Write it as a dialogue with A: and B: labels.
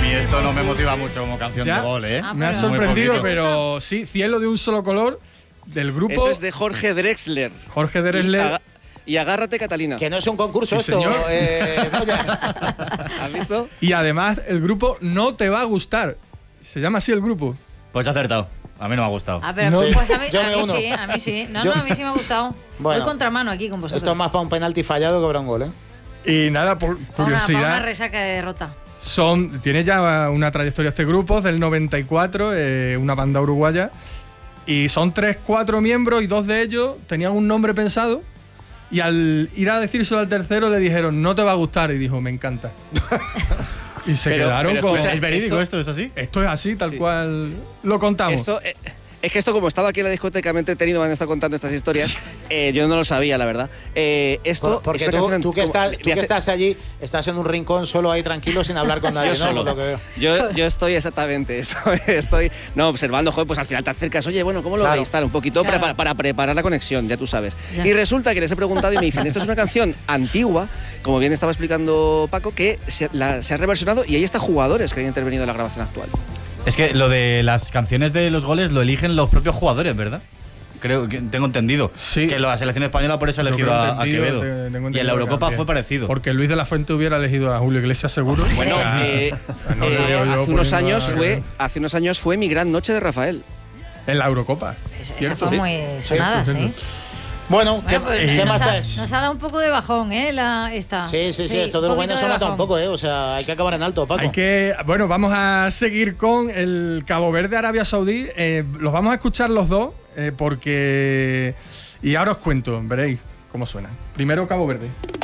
A: mí esto no me motiva mucho como canción de gol, ¿eh?
B: Me ha sorprendido,
A: Muy poquito.
B: pero sí, Cielo de un solo color, del grupo...
C: Eso es de Jorge Drexler.
B: Jorge Drexler.
C: Y Agárrate, Catalina.
D: Que no es un concurso
B: Sí,
D: esto.
B: señor.
C: ¿Has visto?
B: Y además, el grupo No Te Va a Gustar. Se llama así el grupo.
A: Pues ha acertado. A mí no me ha gustado.
E: Ah, pero
B: No.
E: pues a mí
D: Yo me uno.
E: sí, a mí sí. No,
D: Yo-
E: no, a mí sí me ha gustado.
D: Bueno.
E: Voy contramano aquí con vosotros.
D: Esto es más para un penalti fallado que para un gol, ¿eh?
B: Y nada, por
E: Pa' una
B: curiosidad,
E: resaca de derrota.
B: tiene ya una trayectoria este grupo, del 94, una banda uruguaya. Y son 3-4 miembros y 2 de ellos tenían un nombre pensado. Y al ir a decírselo al tercero le dijeron, no te va a gustar. Y dijo, me encanta. Y se quedaron
C: pero
B: con...
C: escucha,
A: ¿Es verídico esto? ¿Es así?
B: Esto es así, tal
C: Sí.
B: cual lo contamos.
C: Esto, es que esto, como estaba aquí en la discoteca, me he entretenido, van a estar contando estas historias. Yo no lo sabía, la verdad. Esto
D: Porque
C: es una canción-
D: tú que
C: voy a hacer-
D: estás allí, estás en un rincón solo ahí tranquilo sin hablar con nadie,
C: Yo
D: ¿no?
C: solo.
D: Por lo que veo.
C: Yo estoy exactamente, estoy observando, joder, pues al final te acercas, oye, bueno, ¿cómo lo
D: Claro.
C: veis? Tal, un poquito
E: Claro.
C: para preparar la conexión, ya tú sabes.
E: Ya.
C: Y resulta que les he preguntado y me dicen, esto es una canción antigua, como bien estaba explicando Paco, que se ha reversionado y ahí está jugadores que han intervenido en la grabación actual.
A: Es que lo de las canciones de los goles lo eligen los propios jugadores, ¿verdad? Creo que tengo entendido.
B: Sí.
A: Que la selección española por eso ha
B: Yo
A: elegido
B: creo
A: a
B: entendido,
A: Quevedo.
B: tengo
A: Y en
B: entendido
A: la
B: que
A: Eurocopa
B: también.
A: fue parecido.
B: Porque Luis de la Fuente hubiera elegido a Julio Iglesias seguro.
C: Bueno,
B: No lo digo yo
C: hace unos años fue Mi Gran Noche de Rafael.
B: En la Eurocopa.
E: Esa
B: Cierto,
E: fue
B: sí.
E: muy sonada,
B: Cierto,
E: sí.
B: cierto.
D: Bueno,
E: Bueno, pues
D: ¿qué
E: nos
D: más
E: ha-
D: es?
E: Nos ha dado un poco de bajón, ¿eh? Esta.
D: Sí, esto del
E: un
D: bueno
E: poquito
D: se
E: de
D: nota un
E: bajón.
D: poco, ¿eh? O sea, hay que acabar en alto, Paco.
B: Bueno, vamos a seguir con el Cabo Verde, Arabia Saudí. Los vamos a escuchar los dos porque... Y ahora os cuento, veréis cómo suena. Primero Cabo Verde.